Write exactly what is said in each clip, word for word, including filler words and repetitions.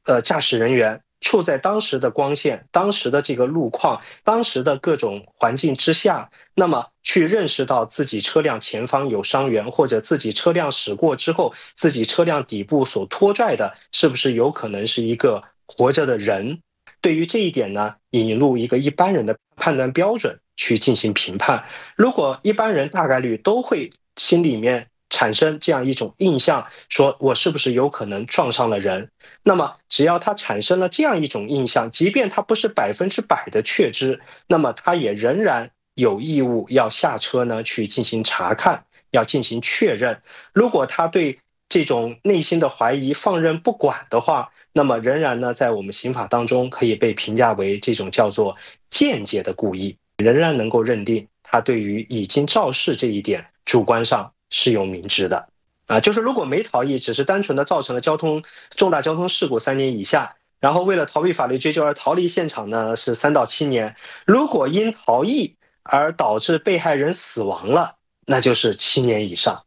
呃驾驶人员处在当时的光线、当时的这个路况、当时的各种环境之下，那么去认识到自己车辆前方有伤员，或者自己车辆驶过之后，自己车辆底部所拖拽的是不是有可能是一个活着的人。对于这一点呢，引入一个一般人的判断标准去进行评判。如果一般人大概率都会心里面产生这样一种印象，说我是不是有可能撞上了人，那么只要他产生了这样一种印象，即便他不是百分之百的确知，那么他也仍然有义务要下车呢去进行查看，要进行确认。如果他对这种内心的怀疑放任不管的话，那么仍然呢在我们刑法当中可以被评价为这种叫做间接的故意，仍然能够认定他对于已经肇事这一点主观上是有明知的。啊，就是如果没逃逸，只是单纯的造成了交通重大交通事故三年以下，然后为了逃避法律追究而逃离现场呢，是三到七年。如果因逃逸而导致被害人死亡了，那就是七年以上。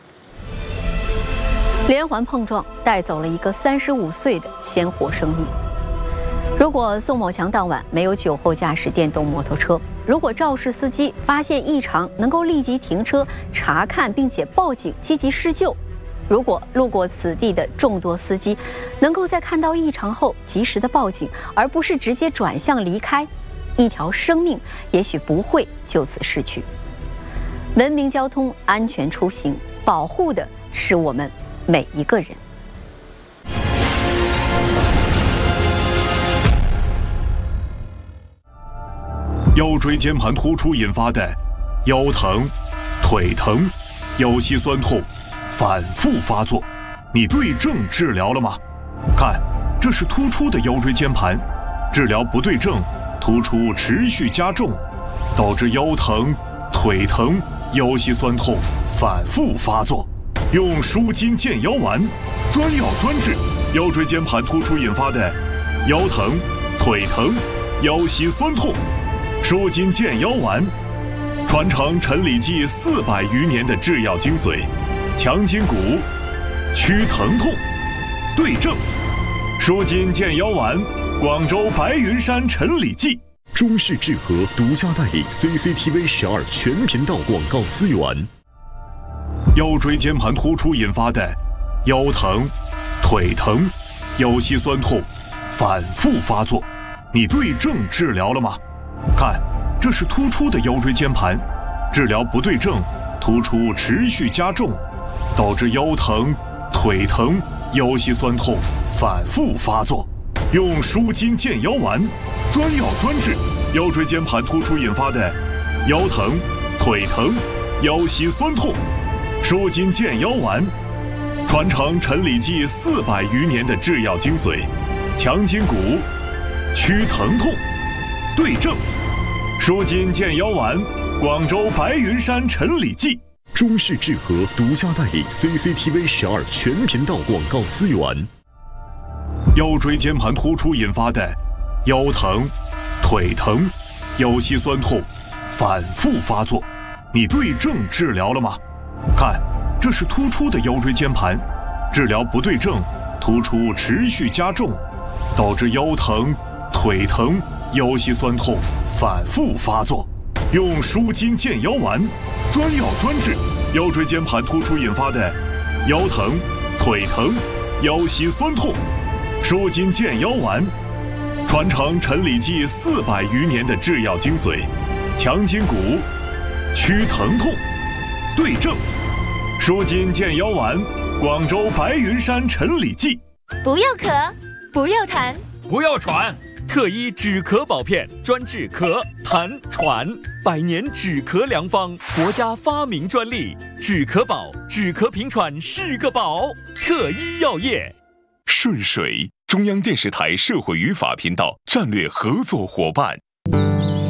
连环碰撞带走了一个三十五岁的鲜活生命。如果宋某强当晚没有酒后驾驶电动摩托车，如果肇事司机发现异常能够立即停车查看并且报警积极施救，如果路过此地的众多司机能够在看到异常后及时的报警，而不是直接转向离开，一条生命也许不会就此逝去。文明交通，安全出行，保护的是我们每一个人。 腰椎间盘突出引发的腰疼、腿疼、腰膝酸痛反复发作，你对症治疗了吗？看，这是突出的腰椎间盘，治疗不对症，突出持续加重，导致腰疼、腿疼、腰膝酸痛反复发作。用舒筋健腰丸，专药专治腰椎间盘突出引发的腰疼、腿疼、腰膝酸痛。舒筋健腰丸，传承陈李济四百余年的制药精髓，强筋骨，祛疼痛，对症。舒筋健腰丸，广州白云山陈李济。 中视智和独家代理 C C T V 十二全频道广告资源。 腰椎间盘突出引发的腰疼、腿疼、腰膝酸痛反复发作，你对症治疗了吗？看，这是突出的腰椎间盘，治疗不对症，突出持续加重，导致腰疼、腿疼、腰膝酸痛反复发作。用舒筋健腰丸，专药专治腰椎间盘突出引发的腰疼、腿疼、腰膝酸痛。舒筋健腰丸，传承陈李济四百余年的制药精髓，强筋骨，祛疼痛，对症。舒筋健腰丸，广州白云山陈李济。 中视智和独家代理 C C T V 十二全频道广告资源。 腰椎间盘突出引发的腰疼、腿疼、腰膝酸痛反复发作，你对症治疗了吗？看，这是突出的腰椎间盘，治疗不对症，突出持续加重，导致腰疼、腿疼、腰膝酸痛反复发作。用舒筋健腰丸，专药专治腰椎间盘突出引发的腰疼、腿疼、腰膝酸痛。舒筋健腰丸，传承陈李济四百余年的制药精髓，强筋骨，祛疼痛，对症。舒筋健腰丸，广州白云山陈李济。 不要咳，不要痰， 不要喘。特医止咳保片，专治咳、痰、喘，百年止咳良方，国家发明专利，止咳宝，止咳平喘是个宝。特医药业。 顺水，中央电视台社会与法频道战略合作伙伴。